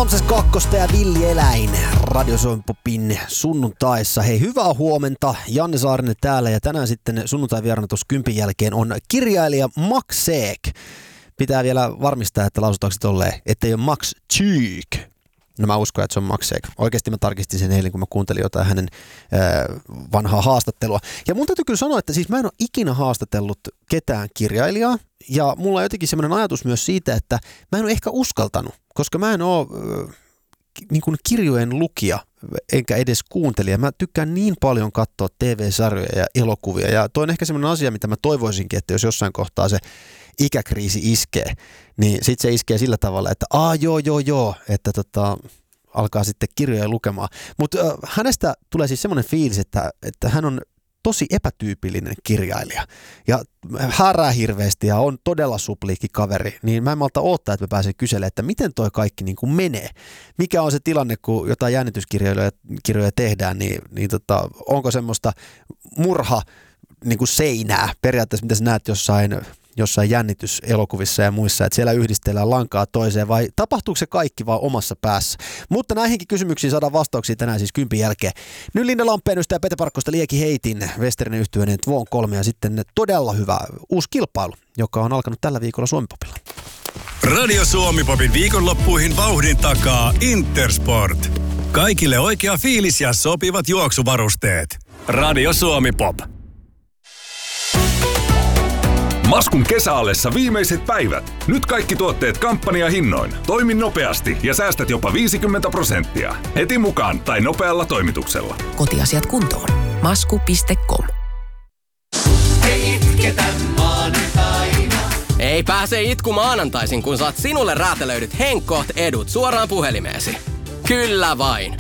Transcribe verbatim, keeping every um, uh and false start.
Ramses kakkosta ja Villieläin Radio Suomi Popin sunnuntaissa. Hei, hyvää huomenta. Janne Saarinen täällä ja tänään sitten sunnuntai vieraana tuossa kympin jälkeen on kirjailija Max Seek. Pitää vielä varmistaa, että lausutaanko se tolleen, ettei ole Max Seek. No mä uskon, että se on Max Seek. Oikeasti mä tarkistin sen eilen, kun mä kuuntelin jotain hänen äh, vanhaa haastattelua. Ja mun täytyy kyllä sanoa, että siis mä en ole ikinä haastatellut ketään kirjailijaa. Ja mulla on jotenkin semmoinen ajatus myös siitä, että mä en ole ehkä uskaltanut, koska mä en ole äh, niin kuin kirjojen lukija, enkä edes kuuntelija. Mä tykkään niin paljon katsoa T V-sarjoja ja elokuvia. Ja toi on ehkä semmoinen asia, mitä mä toivoisinkin, että jos jossain kohtaa se ikäkriisi iskee, niin sitten se iskee sillä tavalla, että aa joo joo joo, että tota, alkaa sitten kirjoja lukemaan. Mutta äh, hänestä tulee siis semmoinen fiilis, että, että hän on tosi epätyypillinen kirjailija ja härää hirveästi ja on todella supliikki kaveri, niin mä en malta odottaa, että mä pääsen kyselemään, että miten toi kaikki niin kuin menee. Mikä on se tilanne, kun jotain jännityskirjoja kirjoja tehdään, niin, niin tota, onko semmoista murha niin kuin seinää periaatteessa, mitä sä näet jossain jossain jännityselokuvissa ja muissa, että siellä yhdistellään lankaa toiseen, vai tapahtuuko se kaikki vaan omassa päässä? Mutta näihinkin kysymyksiin saadaan vastauksia tänään siis kympin jälkeen. Nyt Linda Lampeenystä ja Pete Parkkosta Lieki Heitin, Westerinen yhtyöinen Tvon kolme ja sitten todella hyvä uusi kilpailu, joka on alkanut tällä viikolla Suomi-popilla. Radio Suomi-popin viikonloppuihin vauhdin takaa Intersport. Kaikille oikea fiilis ja sopivat juoksuvarusteet. Radio Suomi-pop. Maskun kesäallessa viimeiset päivät. Nyt kaikki tuotteet kampanjahinnoin. Toimi nopeasti ja säästät jopa viisikymmentä prosenttia. Heti mukaan tai nopealla toimituksella. Kotiasiat kuntoon. masku piste com. Ei itketä maanantaina. Ei pääse itku maanantaisin, kun saat sinulle räätälöidyt Henkkoht edut suoraan puhelimeesi. Kyllä vain.